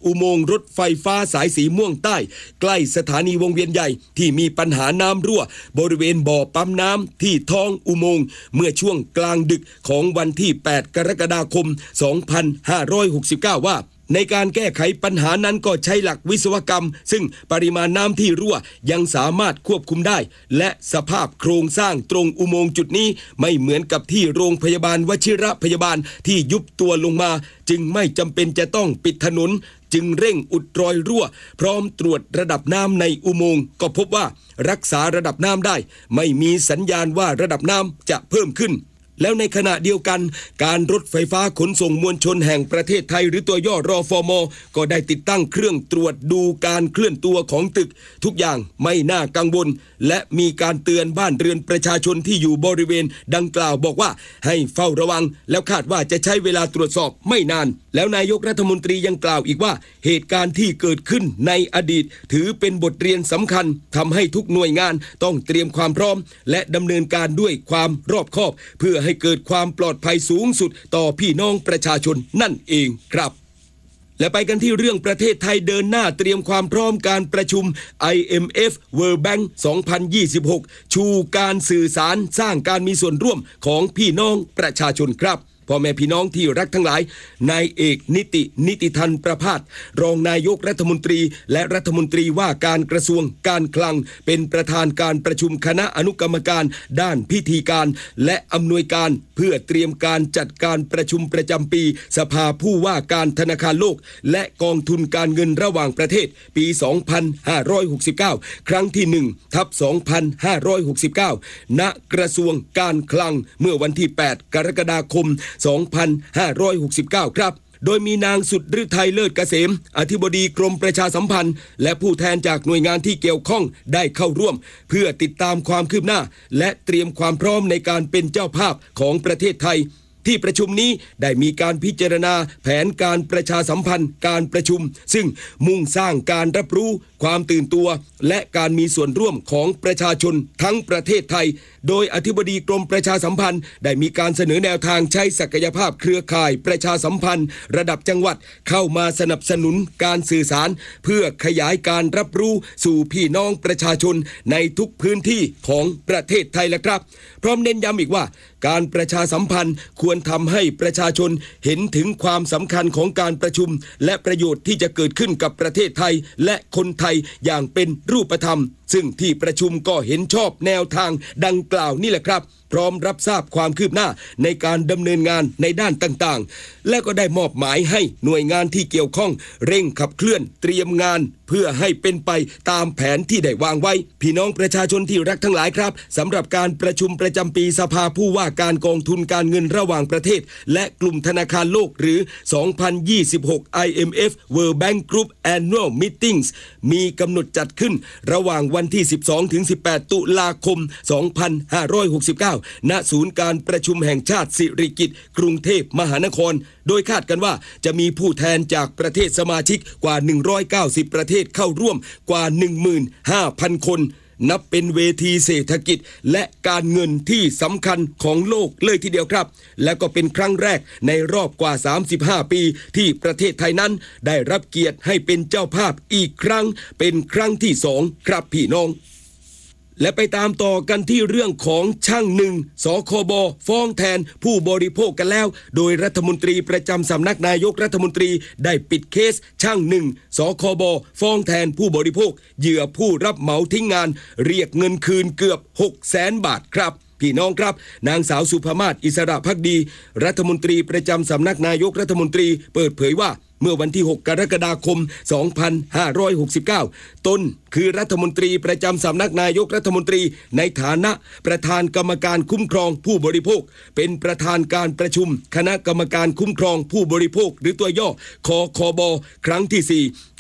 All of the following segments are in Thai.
อุโมงค์รถไฟฟ้าสายสีม่วงใต้ใกล้สถานีวงเวียนใหญ่ที่มีปัญหาน้ำรั่วบริเวณบ่อปั๊มน้ำที่ท้องอุโมงค์เมื่อช่วงกลางดึกของวันที่ 8 กรกฎาคม 2569 ว่าในการแก้ไขปัญหานั้นก็ใช้หลักวิศวกรรมซึ่งปริมาณน้ำที่รั่วยังสามารถควบคุมได้และสภาพโครงสร้างตรงอุโมงค์จุดนี้ไม่เหมือนกับที่โรงพยาบาลวชิระพยาบาลที่ยุบตัวลงมาจึงไม่จำเป็นจะต้องปิดถนนจึงเร่งอุดรอยรั่วพร้อมตรวจระดับน้ำในอุโมงค์ก็พบว่ารักษาระดับน้ำได้ไม่มีสัญญาณว่าระดับน้ำจะเพิ่มขึ้นแล้วในขณะเดียวกันการรถไฟฟ้าขนส่งมวลชนแห่งประเทศไทยหรือตัวย่อรฟม.ก็ได้ติดตั้งเครื่องตรวจดูการเคลื่อนตัวของตึกทุกอย่างไม่น่ากังวลและมีการเตือนบ้านเรือนประชาชนที่อยู่บริเวณดังกล่าวบอกว่าให้เฝ้าระวังแล้วคาดว่าจะใช้เวลาตรวจสอบไม่นานแล้วนายกรัฐมนตรียังกล่าวอีกว่าเหตุการณ์ที่เกิดขึ้นในอดีตถือเป็นบทเรียนสำคัญทำให้ทุกหน่วยงานต้องเตรียมความพร้อมและดำเนินการด้วยความรอบคอบเพื่อให้เกิดความปลอดภัยสูงสุดต่อพี่น้องประชาชนนั่นเองครับและไปกันที่เรื่องประเทศไทยเดินหน้าเตรียมความพร้อมการประชุม IMF World Bank 2026 ชูการสื่อสารสร้างการมีส่วนร่วมของพี่น้องประชาชนครับพ่อแม่พี่น้องที่รักทั้งหลายนายเอกนิติธันประภาสรองนายกรัฐมนตรีและรัฐมนตรีว่าการกระทรวงการคลังเป็นประธานการประชุมคณะอนุกรรมการด้านพิธีการและอำนวยการเพื่อเตรียมการจัดการประชุมประจำปีสภาผู้ว่าการธนาคารโลกและกองทุนการเงินระหว่างประเทศปี 2569 ครั้งที่ 1/2569 ณ กระทรวงการคลังเมื่อวันที่ 8 กรกฎาคม2569 ครับโดยมีนางสุดฤทัยเลิศเกษมอธิบดีกรมประชาสัมพันธ์และผู้แทนจากหน่วยงานที่เกี่ยวข้องได้เข้าร่วมเพื่อติดตามความคืบหน้าและเตรียมความพร้อมในการเป็นเจ้าภาพของประเทศไทยที่ประชุมนี้ได้มีการพิจารณาแผนการประชาสัมพันธ์การประชุมซึ่งมุ่งสร้างการรับรู้ความตื่นตัวและการมีส่วนร่วมของประชาชนทั้งประเทศไทยโดยอธิบดีกรมประชาสัมพันธ์ได้มีการเสนอแนวทางใช้ศักยภาพเครือข่ายประชาสัมพันธ์ระดับจังหวัดเข้ามาสนับสนุนการสื่อสารเพื่อขยายการรับรู้สู่พี่น้องประชาชนในทุกพื้นที่ของประเทศไทยและครับพร้อมเน้นย้ำอีกว่าการประชาสัมพันธ์ควรทำให้ประชาชนเห็นถึงความสำคัญของการประชุมและประโยชน์ที่จะเกิดขึ้นกับประเทศไทยและคนไทยอย่างเป็นรูปธรรมซึ่งที่ประชุมก็เห็นชอบแนวทางดังกล่าวนี่แหละครับพร้อมรับทราบความคืบหน้าในการดำเนินงานในด้านต่างๆและก็ได้มอบหมายให้หน่วยงานที่เกี่ยวข้องเร่งขับเคลื่อนเตรียมงานเพื่อให้เป็นไปตามแผนที่ได้วางไว้พี่น้องประชาชนที่รักทั้งหลายครับสำหรับการประชุมประจำปีสภาผู้ว่าการกองทุนการเงินระหว่างประเทศและกลุ่มธนาคารโลกหรือ 2026 IMF World Bank Group Annual Meetings มีกำหนดจัดขึ้นระหว่างวันที่ 12-18 ตุลาคม 2569 ณ ศูนย์การประชุมแห่งชาติสิริกิติ์กรุงเทพมหานครโดยคาดกันว่าจะมีผู้แทนจากประเทศสมาชิกกว่า 190 ประเทศเข้าร่วมกว่า 15,000 คนนับเป็นเวทีเศรษฐกิจและการเงินที่สำคัญของโลกเลยทีเดียวครับและก็เป็นครั้งแรกในรอบกว่า35ปีที่ประเทศไทยนั้นได้รับเกียรติให้เป็นเจ้าภาพอีกครั้งเป็นครั้งที่2ครับพี่น้องและไปตามต่อกันที่เรื่องของช่างหนึ่งสคบฟ้องแทนผู้บริโภคกันแล้วโดยรัฐมนตรีประจำสำนักนายกรัฐมนตรีได้ปิดเคสช่างหนึ่งสคบฟ้องแทนผู้บริโภคเหยื่อผู้รับเหมาทิ้งงานเรียกเงินคืนเกือบ 600,000 บาทครับพี่น้องครับนางสาวสุภมาศอิสระภักดีรัฐมนตรีประจำสำนักนายกรัฐมนตรีเปิดเผยว่าเมื่อวันที่ 6 กรกฎาคม 2569 ตนคือรัฐมนตรีประจำสำนักนายกรัฐมนตรีในฐานะประธานกรรมการคุ้มครองผู้บริโภคเป็นประธานการประชุมคณะกรรมการคุ้มครองผู้บริโภคหรือตัวย่อคคบครั้งที่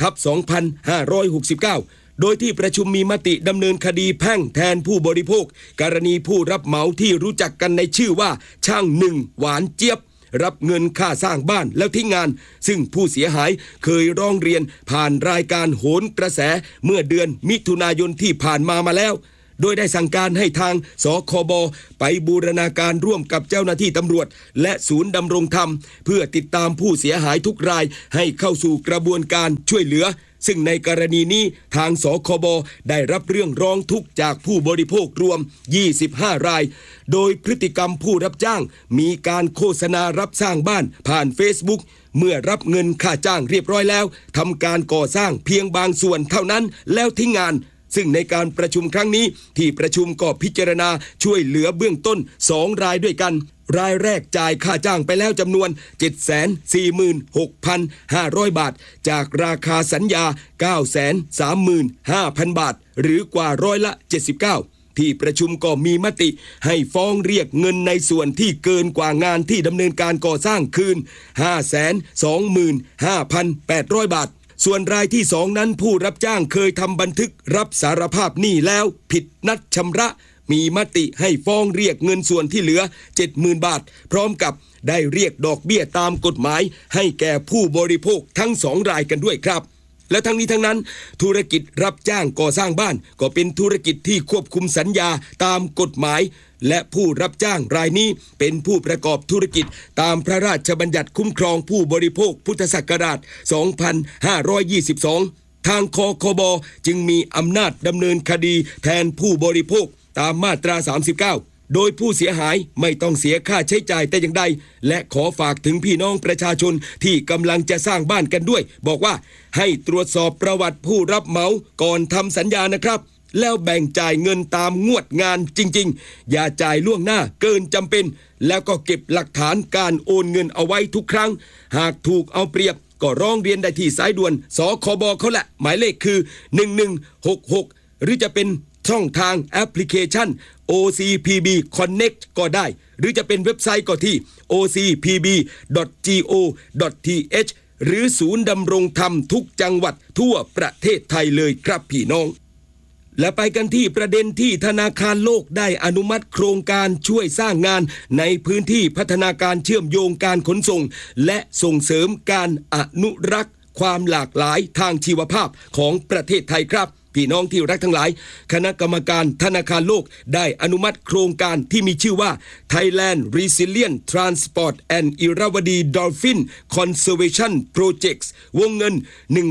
4/2569โดยที่ประชุมมีมติดำเนินคดีแพ่งแทนผู้บริโภคกรณีผู้รับเหมาที่รู้จักกันในชื่อว่าช่างหนึ่งหวานเจี๊ยบรับเงินค่าสร้างบ้านแล้วทิ้งงานซึ่งผู้เสียหายเคยร้องเรียนผ่านรายการโหนกระแสเมื่อเดือนมิถุนายนที่ผ่านมาแล้วโดยได้สั่งการให้ทางสคบไปบูรณาการร่วมกับเจ้าหน้าที่ตำรวจและศูนย์ดำรงธรรมเพื่อติดตามผู้เสียหายทุกรายให้เข้าสู่กระบวนการช่วยเหลือซึ่งในกรณีนี้ทางสคบได้รับเรื่องร้องทุกข์จากผู้บริโภครวม25รายโดยพฤติกรรมผู้รับจ้างมีการโฆษณารับสร้างบ้านผ่าน Facebook เมื่อรับเงินค่าจ้างเรียบร้อยแล้วทำการก่อสร้างเพียงบางส่วนเท่านั้นแล้วทิ้งงานซึ่งในการประชุมครั้งนี้ที่ประชุมก็พิจารณาช่วยเหลือเบื้องต้น2รายด้วยกันรายแรกจ่ายค่าจ้างไปแล้วจำนวน 746,500 บาทจากราคาสัญญา 935,000 บาทหรือกว่าร้อยละ79ที่ประชุมก็มีมติให้ฟ้องเรียกเงินในส่วนที่เกินกว่างานที่ดำเนินการก่อสร้างคืน 525,800 บาทส่วนรายที่2นั้นผู้รับจ้างเคยทำบันทึกรับสารภาพหนี้แล้วผิดนัดชำระมีมติให้ฟ้องเรียกเงินส่วนที่เหลือ 70,000 บาทพร้อมกับได้เรียกดอกเบี้ยตามกฎหมายให้แก่ผู้บริโภคทั้ง2รายกันด้วยครับและทั้งนี้ทั้งนั้นธุรกิจรับจ้างก่อสร้างบ้านก็เป็นธุรกิจที่ควบคุมสัญญาตามกฎหมายและผู้รับจ้างรายนี้เป็นผู้ประกอบธุรกิจตามพระราชบัญญัติคุ้มครองผู้บริโภคพุทธศักราช 2522 ทางคคบ.จึงมีอำนาจดำเนินคดีแทนผู้บริโภคตามมาตรา 39 โดยผู้เสียหายไม่ต้องเสียค่าใช้จ่ายแต่อย่างใดและขอฝากถึงพี่น้องประชาชนที่กำลังจะสร้างบ้านกันด้วยบอกว่าให้ตรวจสอบประวัติผู้รับเหมาก่อนทำสัญญานะครับแล้วแบ่งจ่ายเงินตามงวดงานจริงๆอย่าจ่ายล่วงหน้าเกินจำเป็นแล้วก็เก็บหลักฐานการโอนเงินเอาไว้ทุกครั้งหากถูกเอาเปรียบก็ร้องเรียนได้ที่สายด่วนสคบเขาแหละหมายเลขคือ1166หรือจะเป็นช่องทางแอปพลิเคชัน OCPB Connect ก็ได้หรือจะเป็นเว็บไซต์ก็ที่ ocpb.go.th หรือศูนย์ดำรงธรรมทุกจังหวัดทั่วประเทศไทยเลยครับพี่น้องและไปกันที่ประเด็นที่ธนาคารโลกได้อนุมัติโครงการช่วยสร้างงานในพื้นที่พัฒนาการเชื่อมโยงการขนส่งและส่งเสริมการอนุรักษ์ความหลากหลายทางชีวภาพของประเทศไทยครับพี่น้องที่รักทั้งหลายคณะกรรมการธนาคารโลกได้อนุมัติโครงการที่มีชื่อว่า Thailand Resilient Transport and Irrawaddy Dolphin Conservation Projects วงเงิน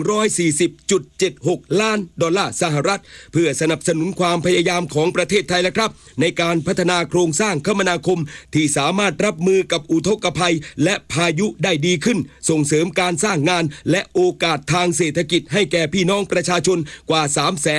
140.76 ล้านดอลลาร์สหรัฐเพื่อสนับสนุนความพยายามของประเทศไทยและครับในการพัฒนาโครงสร้างคมนาคมที่สามารถรับมือกับอุทกภัยและพายุได้ดีขึ้นส่งเสริมการสร้างงานและโอกาสทางเศรษฐกิจให้แก่พี่น้องประชาชนกว่า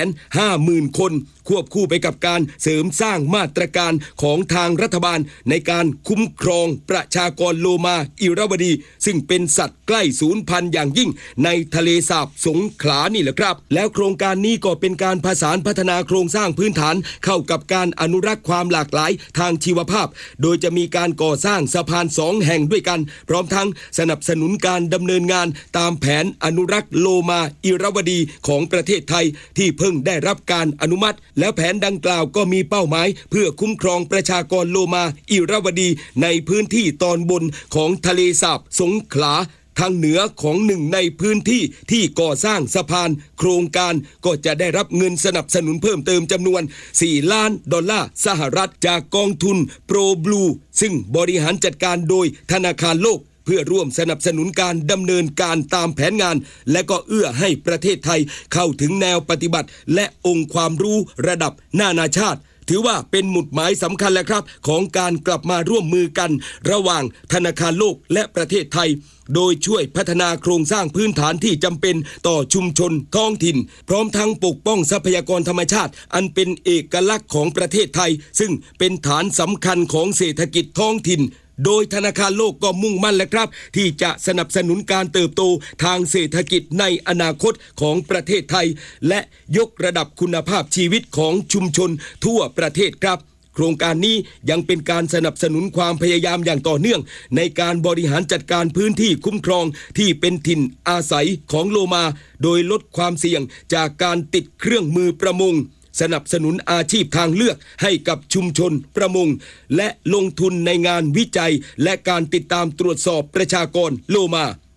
350,000 คนควบคู่ไปกับการเสริมสร้างมาตรการของทางรัฐบาลในการคุ้มครองประชากรโลมาอิราวดีซึ่งเป็นสัตว์ใกล้สูญพันธุ์อย่างยิ่งในทะเลสาบสงขลานี่แหละครับแล้วโครงการนี้ก็เป็นการผสานพัฒนาโครงสร้างพื้นฐานเข้ากับการอนุรักษ์ความหลากหลายทางชีวภาพโดยจะมีการก่อสร้างสะพาน2แห่งด้วยกันพร้อมทั้งสนับสนุนการดำเนินงานตามแผนอนุรักษ์โลมาอิราวดีของประเทศไทยที่เพิ่งได้รับการอนุมัติแล้วแผนดังกล่าวก็มีเป้าหมายเพื่อคุ้มครองประชากรโลมาอิราวดีในพื้นที่ตอนบนของทะเลสาบสงขลาทางเหนือของหนึ่งในพื้นที่ที่ก่อสร้างสะพานโครงการก็จะได้รับเงินสนับสนุนเพิ่มเติมจำนวน4 ล้านดอลลาร์สหรัฐจากกองทุนโปรบลูซึ่งบริหารจัดการโดยธนาคารโลกเพื่อร่วมสนับสนุนการดำเนินการตามแผนงานและก็เอื้อให้ประเทศไทยเข้าถึงแนวปฏิบัติและองค์ความรู้ระดับนานาชาติถือว่าเป็นหมุดหมายสำคัญแล้วครับของการกลับมาร่วมมือกันระหว่างธนาคารโลกและประเทศไทยโดยช่วยพัฒนาโครงสร้างพื้นฐานที่จำเป็นต่อชุมชนท้องถิ่นพร้อมทั้งปกป้องทรัพยากรธรรมชาติอันเป็นเอกลักษณ์ของประเทศไทยซึ่งเป็นฐานสำคัญของเศรษฐกิจท้องถิ่นโดยธนาคารโลกก็มุ่งมั่นและครับที่จะสนับสนุนการเติบโตทางเศรษฐกิจในอนาคตของประเทศไทยและยกระดับคุณภาพชีวิตของชุมชนทั่วประเทศครับโครงการนี้ยังเป็นการสนับสนุนความพยายามอย่างต่อเนื่องในการบริหารจัดการพื้นที่คุ้มครองที่เป็นถิ่นอาศัยของโลมาโดยลดความเสี่ยงจากการติดเครื่องมือประมงสนับสนุนอาชีพทางเลือกให้กับชุมชนประมงและลงทุนในงานวิจัยและการติดตามตรวจสอบประชากรโลมา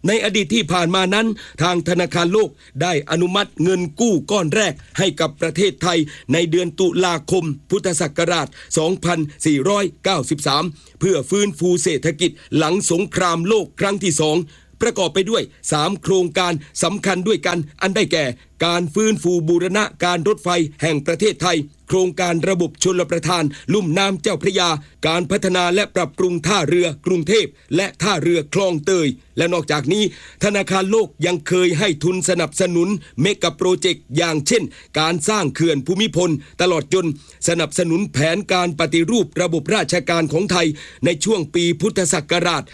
ในอดีตที่ผ่านมานั้นทางธนาคารโลกได้อนุมัติเงินกู้ก้อนแรกให้กับประเทศไทยในเดือนตุลาคมพุทธศักราช 2493 เพื่อฟื้นฟูเศรษฐกิจหลังสงครามโลกครั้งที่ 2 ประกอบไปด้วย3โครงการสำคัญด้วยกันอันได้แก่การฟื้นฟูบูรณะการรถไฟแห่งประเทศไทยโครงการระบบชลประทานลุ่มน้ำเจ้าพระยาการพัฒนาและปรับปรุงท่าเรือกรุงเทพและท่าเรือคลองเตยและนอกจากนี้ธนาคารโลกยังเคยให้ทุนสนับสนุนเมกะโปรเจกต์อย่างเช่นการสร้างเขื่อนภูมิพลตลอดจนสนับสนุนแผนการปฏิรูประบบราชการของไทยในช่วงปีพุทธศักราช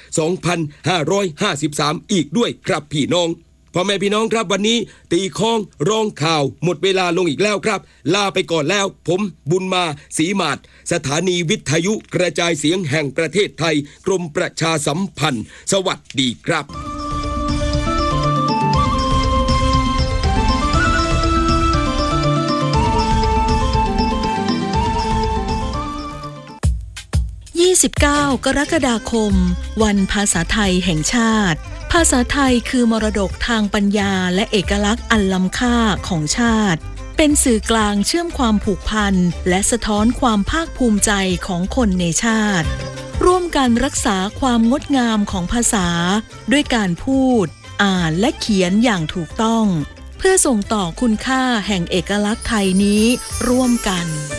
2553 อีกด้วยครับพี่น้องพ่อแม่พี่น้องครับวันนี้ตีข้องร้องข่าวหมดเวลาลงอีกแล้วครับลาไปก่อนแล้วผมบุญมาศรีมาศสถานีวิทยุกระจายเสียงแห่งประเทศไทยกรมประชาสัมพันธ์สวัสดีครับ 29 กรกฎาคมวันภาษาไทยแห่งชาติภาษาไทยคือมรดกทางปัญญาและเอกลักษณ์อันล้ำค่าของชาติเป็นสื่อกลางเชื่อมความผูกพันและสะท้อนความภาคภูมิใจของคนในชาติร่วมกันรักษาความงดงามของภาษาด้วยการพูดอ่านและเขียนอย่างถูกต้องเพื่อส่งต่อคุณค่าแห่งเอกลักษณ์ไทยนี้ร่วมกัน